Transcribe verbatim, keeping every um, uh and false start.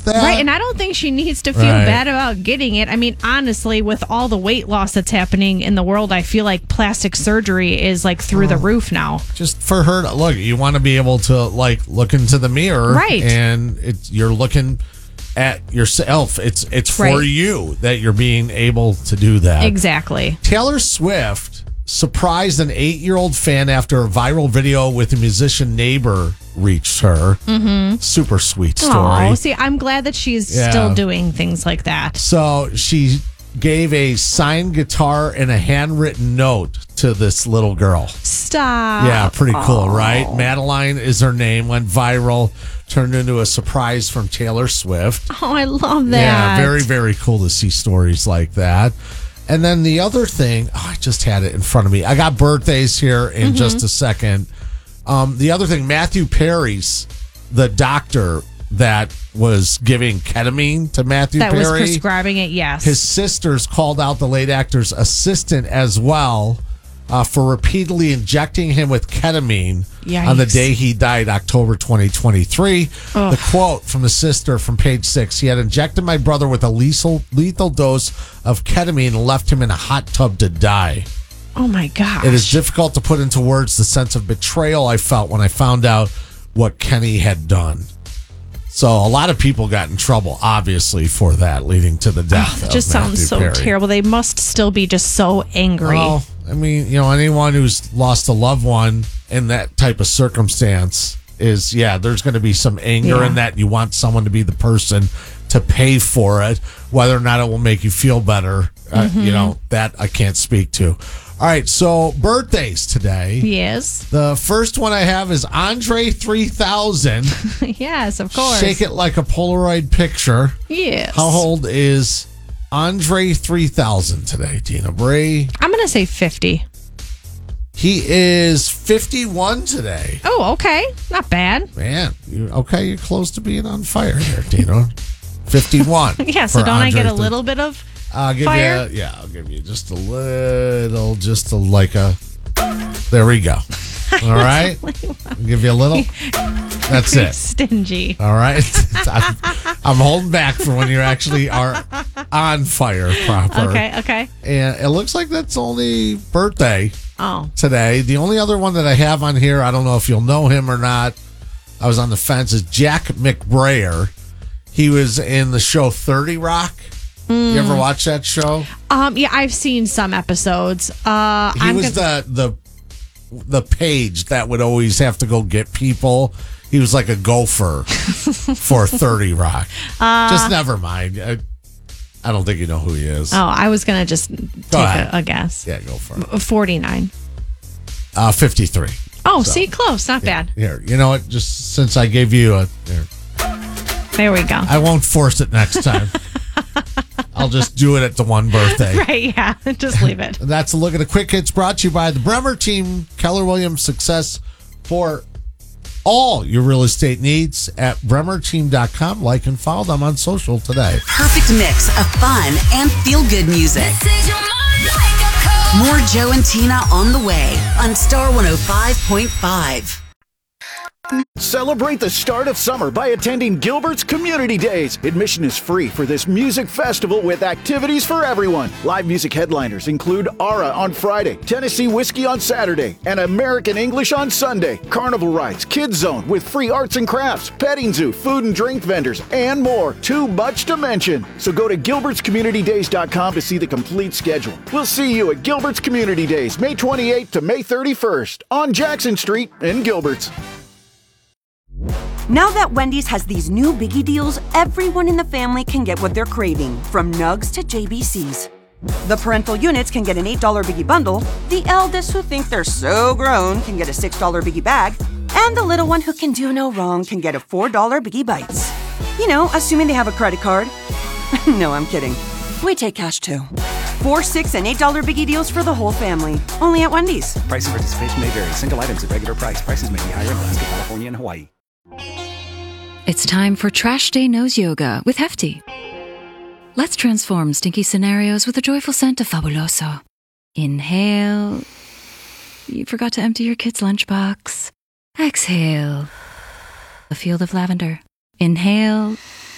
that. Right, and I don't think she needs to feel Right. bad about getting it. I mean, honestly, with all the weight loss that's happening in the world, I feel like plastic surgery is like through the roof now. Just for her to look, you want to be able to like look into the mirror, Right. And it's you're looking at yourself. It's it's for Right. you that you're being able to do that. Exactly. Taylor Swift surprised an eight-year-old fan after a viral video with a musician neighbor reached her. Mm-hmm. Super sweet story. Oh, see, I'm glad that she's Yeah. still doing things like that. So she gave a signed guitar and a handwritten note to this little girl. Stop. Yeah, pretty cool, right? Madeline is her name, went viral, turned into a surprise from Taylor Swift. Oh, I love that. Yeah, very, very cool to see stories like that. And then the other thing, oh, I just had it in front of me. I got birthdays here in Mm-hmm. just a second. Um, the other thing, Matthew Perry's, the doctor that was giving ketamine to Matthew That was Perry. prescribing it, yes. His sisters called out the late actor's assistant as well uh, for repeatedly injecting him with ketamine on the Yikes. day he died, October twenty twenty-three. Ugh. The quote from the sister from page six, he had injected my brother with a lethal, lethal dose of ketamine and left him in a hot tub to die. Oh, my gosh. It is difficult to put into words the sense of betrayal I felt when I found out what Kenny had done. So a lot of people got in trouble, obviously, for that, leading to the death. Oh, that of just Matthew sounds so Perry. terrible. They must still be just so angry. Well, I mean, you know, anyone who's lost a loved one in that type of circumstance is, yeah, there's going to be some anger Yeah. in that. You want someone to be the person to pay for it, whether or not it will make you feel better. Uh, Mm-hmm. you know, that I can't speak to. All right, so birthdays today. Yes. The first one I have is Andre three thousand. Yes, of course. Shake it like a Polaroid picture. Yes. How old is Andre three thousand today, Tina Bree? I'm going to say fifty. He is fifty-one today. Oh, okay. Not bad. Man, you okay? You're close to being on fire here, Tina. fifty-one. Yeah, so for don't I get a Andre. little bit of I'll give fire? you, yeah, I'll give you just a little, just a, like a, there we go. All right? I'll give you a little. That's it. Stingy. All right? I'm, I'm holding back for when you actually are on fire proper. Okay, okay. And it looks like that's only birthday Oh, today. The only other one that I have on here, I don't know if you'll know him or not. I was on the fence, is Jack McBrayer. He was in the show thirty Rock. You ever watch that show? um, yeah, I've seen some episodes. Uh, He I'm was gonna, the the the page that would always have to go get people. He was like a gopher for thirty Rock. Uh, Just never mind. I, I don't think you know who he is. Oh, I was gonna just take ahead. a, a guess. Yeah, go for it. Forty-nine. Uh, fifty-three. Oh, So, see, close. Not bad. Here, you know what? Just since I gave you a, here, There we go. I won't force it next time. I'll just do it at the one birthday. Right? Yeah. Just leave it. That's a look at the quick hits brought to you by the Bremer team. Keller Williams Success for all your real estate needs at bremer team dot com. Like and follow them on social today. Perfect mix of fun and feel-good music. More Joe and Tina on the way on Star one oh five point five. Celebrate the start of summer by attending Gilbert's Community Days. Admission is free for this music festival with activities for everyone. Live music headliners include Aura on Friday, Tennessee Whiskey on Saturday, and American English on Sunday. Carnival rides, Kids Zone with free arts and crafts, petting zoo, food and drink vendors, and more. Too much to mention. So go to gilberts community days dot com to see the complete schedule. We'll see you at Gilbert's Community Days, May twenty-eighth to May thirty-first on Jackson Street in Gilbert's. Now that Wendy's has these new biggie deals, everyone in the family can get what they're craving, from nugs to J B Cs. The parental units can get an eight dollar biggie bundle, the eldest who think they're so grown can get a six dollar biggie bag, and the little one who can do no wrong can get a four dollar biggie bites. You know, assuming they have a credit card. No, I'm kidding. We take cash too. Four, six, and eight dollar biggie deals for the whole family. Only at Wendy's. Price and participation may vary. Single items at regular price. Prices may be higher in Alaska, California, and Hawaii. It's time for Trash Day Nose Yoga with Hefty. Let's transform stinky scenarios with a joyful scent of Fabuloso. Inhale. You forgot to empty your kid's lunchbox. Exhale. A field of lavender. Inhale.